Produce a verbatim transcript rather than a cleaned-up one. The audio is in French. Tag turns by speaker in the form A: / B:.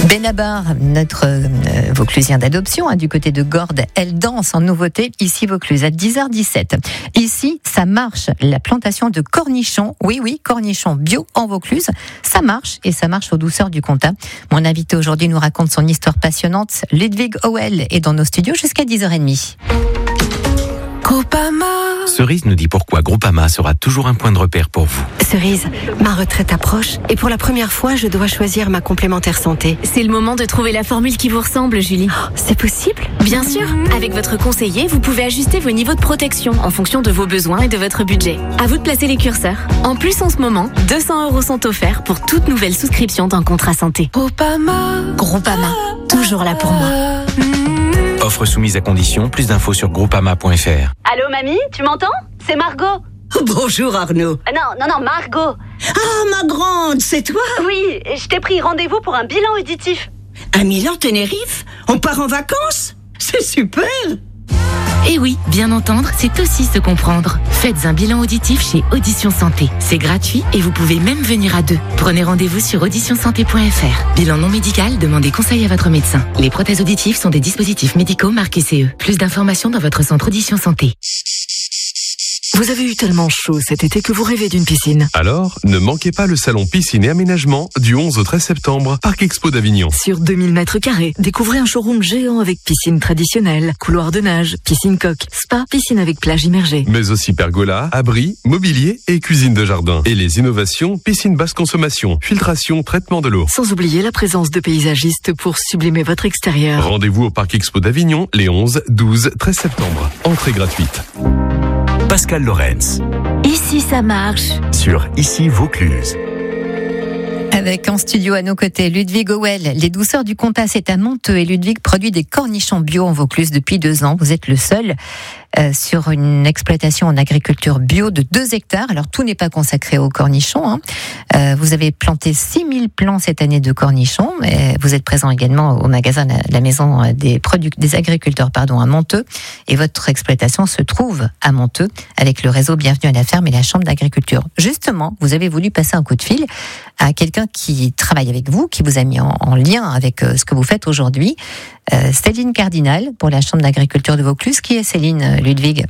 A: Benabar, notre euh, Vauclusien d'adoption, hein, du côté de Gordes, elle danse en nouveauté, ici Vaucluse, à dix heures dix-sept. Ici, ça marche, la plantation de cornichons, oui, oui, cornichons bio en Vaucluse, ça marche, et ça marche aux douceurs du Comtat. Mon invité aujourd'hui nous raconte son histoire passionnante. Ludwig Howell est dans nos studios jusqu'à dix heures trente.
B: Groupama.
C: Cerise nous dit pourquoi Groupama sera toujours un point de repère pour vous.
B: Cerise, ma retraite approche et pour la première fois, je dois choisir ma complémentaire santé.
D: C'est le moment de trouver la formule qui vous ressemble, Julie.
B: Oh, c'est possible ?
D: Bien sûr. Avec votre conseiller, vous pouvez ajuster vos niveaux de protection en fonction de vos besoins et de votre budget. À vous de placer les curseurs. En plus, en ce moment, deux cents euros sont offerts pour toute nouvelle souscription d'un contrat santé.
B: Groupama.
D: Groupama, toujours là pour moi.
C: Offre soumise à condition, plus d'infos sur groupama point f r.
E: Allô mamie, tu m'entends ? C'est Margot.
F: Bonjour Arnaud.
E: Ah non, non, non, Margot.
F: Ah, ma grande, c'est toi ?
E: Oui, je t'ai pris rendez-vous pour un bilan auditif.
F: À Milan, Tenerife ? On part en vacances ? C'est super.
G: Et oui, bien entendre, c'est aussi se comprendre. Faites un bilan auditif chez Audition Santé. C'est gratuit et vous pouvez même venir à deux. Prenez rendez-vous sur audition santé point f r. Bilan non médical, demandez conseil à votre médecin. Les prothèses auditives sont des dispositifs médicaux marqués C E. Plus d'informations dans votre centre Audition Santé.
B: Vous avez eu tellement chaud cet été que vous rêvez d'une piscine.
H: Alors, ne manquez pas le salon piscine et aménagement du onze au treize septembre, Parc Expo d'Avignon.
B: Sur deux mille mètres carrés, découvrez un showroom géant avec piscine traditionnelle, couloir de nage, piscine coque, spa, piscine avec plage immergée.
H: Mais aussi pergola, abri, mobilier et cuisine de jardin. Et les innovations, piscine basse consommation, filtration, traitement de l'eau.
B: Sans oublier la présence de paysagistes pour sublimer votre extérieur.
H: Rendez-vous au Parc Expo d'Avignon les onze, douze, treize septembre. Entrée gratuite.
I: Pascal Lorenz.
D: Ici, ça marche.
I: Sur Ici Vaucluse.
A: Avec en studio à nos côtés Ludwig Howell. Les douceurs du Comtat, c'est à Monteux et Ludwig produit des cornichons bio en Vaucluse depuis deux ans. Vous êtes le seul euh, sur une exploitation en agriculture bio de deux hectares. Alors tout n'est pas consacré aux cornichons. Hein. Euh, vous avez planté six mille plants cette année de cornichons. Et vous êtes présent également au magasin La, la Maison des, produc- des agriculteurs pardon, à Monteux. Et votre exploitation se trouve à Monteux avec le réseau Bienvenue à la ferme et la Chambre d'agriculture. Justement, vous avez voulu passer un coup de fil à quelqu'un qui travaille avec vous, qui vous a mis en, en lien avec euh, ce que vous faites aujourd'hui. Euh, Céline Cardinal, pour la Chambre d'agriculture de Vaucluse. Qui est Céline, Ludwig ?